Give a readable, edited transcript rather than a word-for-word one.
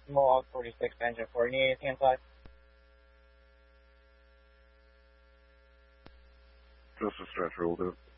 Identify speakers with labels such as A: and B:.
A: Mohawk 46, engine 4. Need anything inside?
B: Just a stretcher will do.